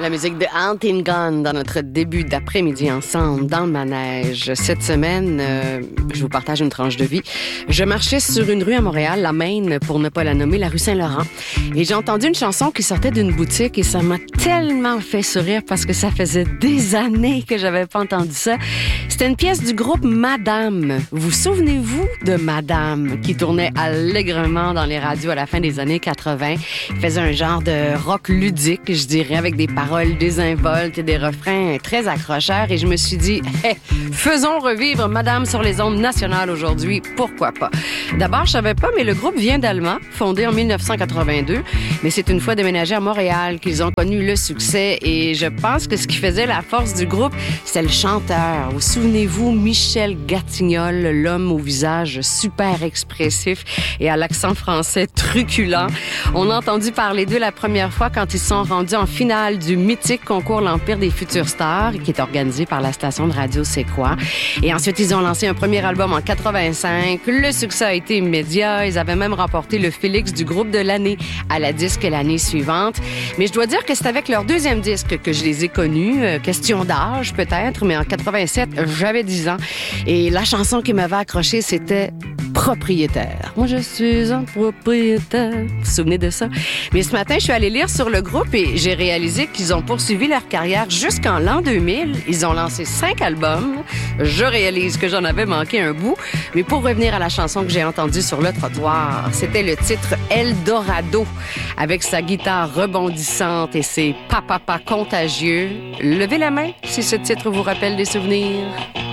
La musique de Hunting Gun dans notre début d'après-midi ensemble dans le manège. Cette semaine, je vous partage une tranche de vie. Je marchais sur une rue à Montréal, la Maine, pour ne pas la nommer, la rue Saint-Laurent. Et j'ai entendu une chanson qui sortait d'une boutique et ça m'a tellement fait sourire parce que ça faisait des années que j'avais pas entendu ça. C'était une pièce du groupe Madame. Vous souvenez-vous de Madame qui tournait allègrement dans les radios à la fin des années 80? Il faisait un genre de rock ludique, je dirais, avec des paroles désinvoltes et des refrains très accrocheurs. Et je me suis dit, hey, faisons revivre Madame sur les ondes nationales aujourd'hui. Pourquoi pas? D'abord, je savais pas, mais le groupe vient d'Allemand, fondé en 1982. Mais c'est une fois déménagé à Montréal qu'ils ont connu le succès. Et je pense que ce qui faisait la force du groupe, c'est le chanteur. Vous souvenez-vous, Michel Gatignol, l'homme au visage super expressif et à l'accent français truculent. On a entendu parler d'eux la première fois quand ils sont rendus en finale du mythique concours L'Empire des futures stars, qui est organisé par la station de radio C'est quoi. Et ensuite, ils ont lancé un premier album en 85. Le succès a été immédiat. Ils avaient même remporté le Félix du groupe de l'année à la disque l'année suivante. Mais je dois dire que c'est avec leur deuxième disque que je les ai connus. Question d'âge, peut-être, mais en 87, j'avais 10 ans. Et la chanson qui m'avait accroché, c'était Propriétaire. Moi, je suis un propriétaire. Vous vous souvenez de ça? Mais ce matin, je suis allée lire sur le groupe et j'ai réalisé qu'ils ont poursuivi leur carrière jusqu'en l'an 2000. Ils ont lancé 5 albums. Je réalise que j'en avais manqué un bout. Mais pour revenir à la chanson que j'ai entendue sur le trottoir, c'était le titre Eldorado, avec sa guitare rebondissante et ses pa-pa-pa contagieux. Levez la main si ce titre vous rappelle des souvenirs.